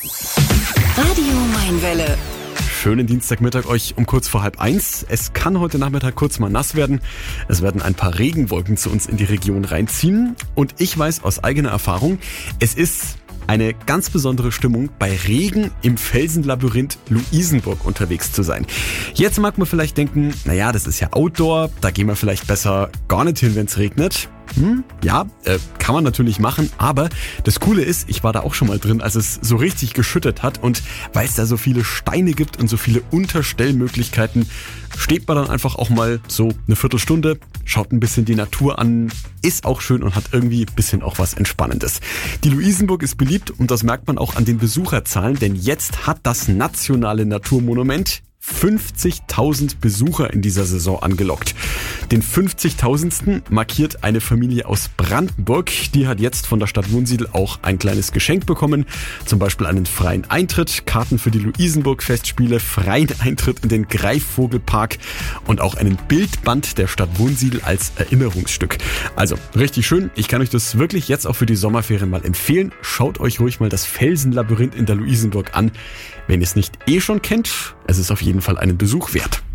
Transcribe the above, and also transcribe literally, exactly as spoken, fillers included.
Radio Mainwelle. Schönen Dienstagmittag euch um kurz vor halb eins. Es kann heute Nachmittag kurz mal nass werden. Es werden ein paar Regenwolken zu uns in die Region reinziehen. Und ich weiß aus eigener Erfahrung, es ist eine ganz besondere Stimmung, bei Regen im Felsenlabyrinth Luisenburg unterwegs zu sein. Jetzt mag man vielleicht denken, naja, das ist ja Outdoor, da gehen wir vielleicht besser gar nicht hin, wenn es regnet. Hm, ja, äh, kann man natürlich machen, aber das Coole ist, ich war da auch schon mal drin, als es so richtig geschüttet hat, und weil es da so viele Steine gibt und so viele Unterstellmöglichkeiten, steht man dann einfach auch mal so eine Viertelstunde, schaut ein bisschen die Natur an, ist auch schön und hat irgendwie ein bisschen auch was Entspannendes. Die Luisenburg ist beliebt und das merkt man auch an den Besucherzahlen, denn jetzt hat das nationale Naturmonument fünfzigtausend Besucher in dieser Saison angelockt. Den fünfzigtausendsten markiert eine Familie aus Brandenburg. Die hat jetzt von der Stadt Wunsiedel auch ein kleines Geschenk bekommen. Zum Beispiel einen freien Eintritt, Karten für die Luisenburg-Festspiele, freien Eintritt in den Greifvogelpark und auch einen Bildband der Stadt Wunsiedel als Erinnerungsstück. Also richtig schön. Ich kann euch das wirklich jetzt auch für die Sommerferien mal empfehlen. Schaut euch ruhig mal das Felsenlabyrinth in der Luisenburg an. Wenn ihr es nicht eh schon kennt, es ist auf jeden Fall einen Besuch wert.